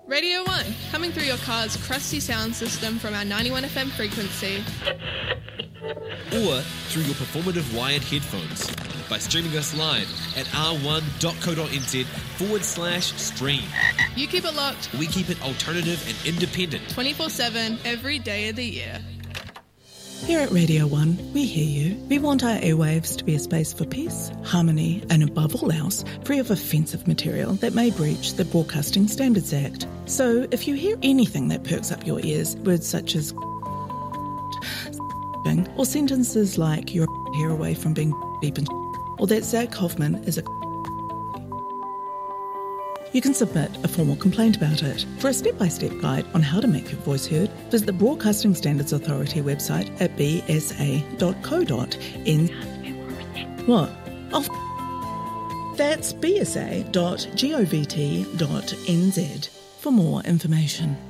Radio 1, coming through your car's crusty sound system from our 91 FM frequency. Or through your performative wired headphones by streaming us live at r1.co.nz/stream. You keep it locked. We keep it alternative and independent. 24/7, every day of the year. Here at Radio 1, we hear you. We want our airwaves to be a space for peace, harmony, and above all else, free of offensive material that may breach the Broadcasting Standards Act. So if you hear anything that perks up your ears, words such as or sentences like you're a hair away from being beep and or that Zach Hoffman is a you can submit a formal complaint about it. For a step-by-step guide on how to make your voice heard, visit the Broadcasting Standards Authority website at bsa.co.nz. What? Oh, that's bsa.govt.nz for more information.